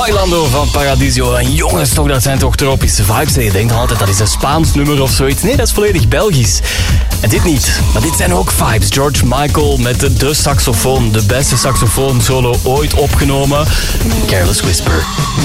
Bailando van Paradiso. En jongens, toch, dat zijn toch tropische vibes. Je denkt altijd dat is een Spaans nummer of zoiets. Nee, dat is volledig Belgisch. En dit niet, maar dit zijn ook vibes. George Michael met de saxofoon, de beste saxofoon solo ooit opgenomen. Careless Whisper.